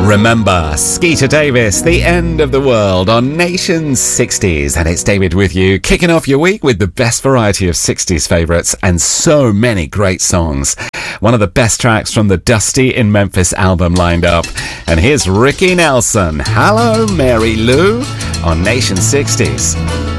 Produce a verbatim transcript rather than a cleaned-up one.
Remember, Skeeter Davis, The End of the World on Nation sixties. And it's David with you, kicking off your week with the best variety of sixties favourites and so many great songs. One of the best tracks from the Dusty in Memphis album lined up. And here's Ricky Nelson, Hello Mary Lou, on Nation sixties.